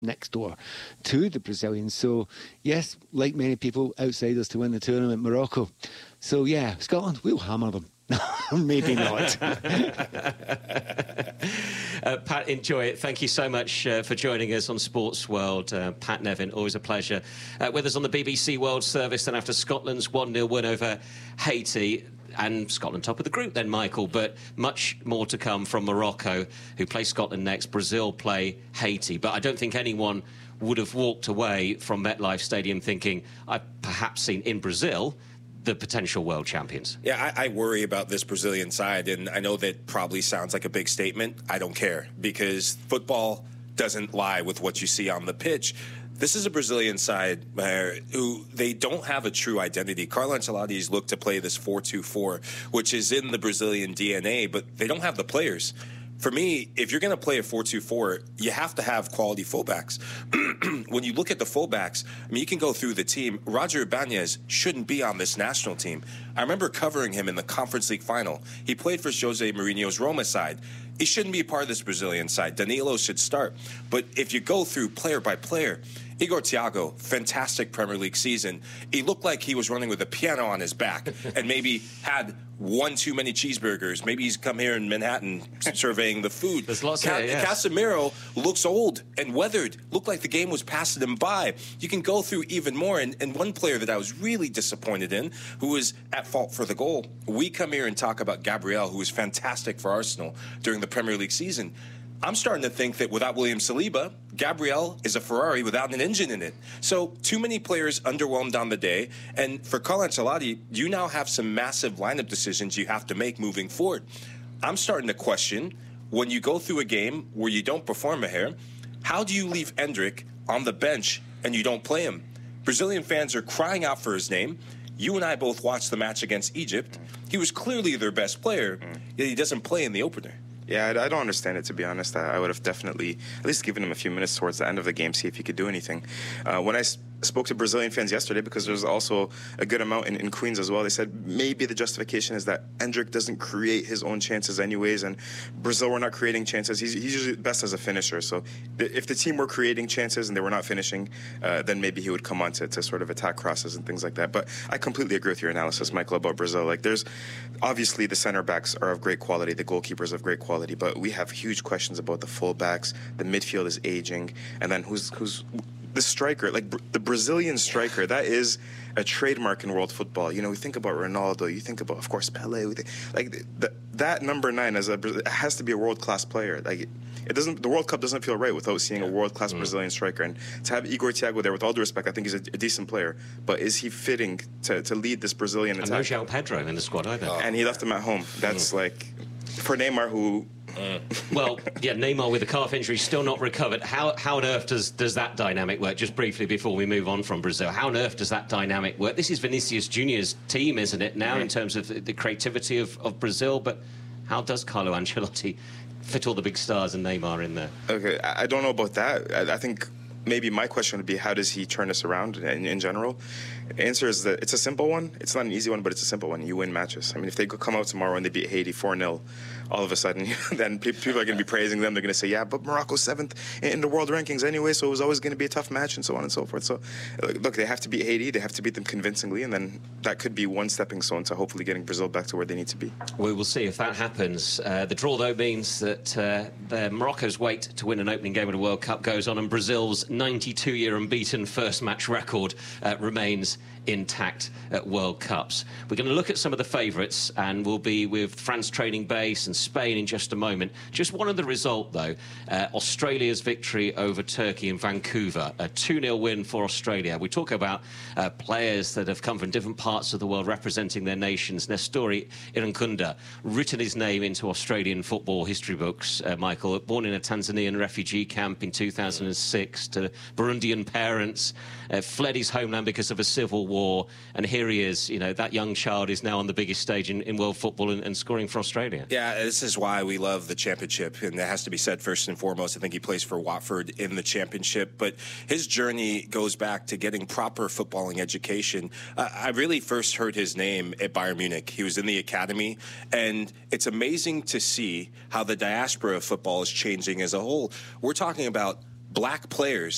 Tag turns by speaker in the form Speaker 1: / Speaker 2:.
Speaker 1: next door to the Brazilians. So, yes, like many people, outsiders to win the tournament, Morocco. So, yeah, Scotland, we'll hammer them. Maybe not.
Speaker 2: Pat, enjoy it. Thank you so much for joining us on Sports World. Pat Nevin, always a pleasure. With us on the BBC World Service, and after Scotland's 1-0 win over Haiti, and Scotland top of the group then, Michael, but much more to come from Morocco, who play Scotland next. Brazil play Haiti. But I don't think anyone would have walked away from MetLife Stadium thinking, I've perhaps seen in Brazil the potential world champions.
Speaker 3: Yeah, I worry about this Brazilian side, and I know that probably sounds like a big statement. I don't care, because football doesn't lie with what you see on the pitch. This is a Brazilian side who they don't have a true identity. Carlo Ancelotti's looked to play this 4-2-4, which is in the Brazilian DNA, but they don't have the players. For me, if you're going to play a 4-2-4, you have to have quality fullbacks. When you look at the fullbacks, I mean, you can go through the team. Roger Ibanez shouldn't be on this national team. I remember covering him in the Conference League final. He played for Jose Mourinho's Roma side. He shouldn't be a part of this Brazilian side. Danilo should start. But if you go through player by player, Igor Thiago, fantastic Premier League season. He looked like he was running with a piano on his back and maybe had one too many cheeseburgers. Maybe he's come here in Manhattan surveying the food.
Speaker 2: There's lots of it, yeah.
Speaker 3: Casemiro looks old and weathered. Looked like the game was passing him by. You can go through even more. And one player that I was really disappointed in, who was at fault for the goal. We come here and talk about Gabriel, who was fantastic for Arsenal during the Premier League season. I'm starting to think that without William Saliba, Gabriel is a Ferrari without an engine in it. So too many players underwhelmed on the day. And for Carlo Ancelotti, you now have some massive lineup decisions you have to make moving forward. I'm starting to question, when you go through a game where you don't perform here, how do you leave Endrick on the bench and you don't play him? Brazilian fans are crying out for his name. You and I both watched the match against Egypt. He was clearly their best player, yet he doesn't play in the opener.
Speaker 4: Yeah, I don't understand it, to be honest. I would have definitely at least given him a few minutes towards the end of the game, see if he could do anything. When I spoke to Brazilian fans yesterday, because there's also a good amount in Queens as well, they said maybe the justification is that Endrick doesn't create his own chances anyways, and Brazil were not creating chances. He's usually best as a finisher. So if the team were creating chances and they were not finishing, then maybe he would come on to sort of attack crosses and things like that. But I completely agree with your analysis, Michael, about Brazil. Like, there's obviously the center backs are of great quality, the goalkeepers of great quality, but we have huge questions about the full backs. The midfield is aging, and then who's the striker, like the Brazilian striker, that is a trademark in world football. You know, we think about Ronaldo, you think about, of course, Pelé. That number 9 it has to be a world-class player. Like, it doesn't. The World Cup doesn't feel right without seeing a world-class Brazilian striker. And to have Igor Thiago there, with all due respect, I think he's a decent player. But is he fitting to lead this Brazilian attack?
Speaker 2: And no João Pedro in the squad either.
Speaker 4: And he left him at home. That's like, for Neymar, who...
Speaker 2: Well, yeah, Neymar with a calf injury still not recovered. How on earth does that dynamic work? Just briefly before we move on from Brazil, how on earth does that dynamic work? This is Vinicius Junior's team, isn't it, now, in terms of the creativity of Brazil? But how does Carlo Ancelotti fit all the big stars and Neymar in there?
Speaker 4: Okay, I don't know about that. I think maybe my question would be, how does he turn this around in general? The answer is that it's a simple one. It's not an easy one, but it's a simple one. You win matches. I mean, if they come out tomorrow and they beat Haiti 4-0, all of a sudden, then people are going to be praising them. They're going to say, yeah, but Morocco's 7th in the world rankings anyway, so it was always going to be a tough match, and so on and so forth. So, look, they have to beat Haiti. They have to beat them convincingly, and then that could be one stepping stone to hopefully getting Brazil back to where they need to be.
Speaker 2: We will see if that happens. The draw, though, means that Morocco's wait to win an opening game of the World Cup goes on, and Brazil's 92-year unbeaten first-match record remains intact at World Cups. We're going to look at some of the favourites, and we'll be with France training base and Spain in just a moment. Just one of the result, though, Australia's victory over Turkey in Vancouver, a 2-0 win for Australia. We talk about players that have come from different parts of the world representing their nations. Nestori Irankunda, written his name into Australian football history books, Michael, born in a Tanzanian refugee camp in 2006 to Burundian parents, fled his homeland because of a civil war, and here he is. You know, that young child is now on the biggest stage in world football and scoring for Australia.
Speaker 3: Yeah, this is why we love the championship, and that has to be said first and foremost. I think he plays for Watford in the championship, but his journey goes back to getting proper footballing education. I really first heard his name at Bayern Munich. He was in the academy, and it's amazing to see how the diaspora of football is changing as a whole. We're talking about black players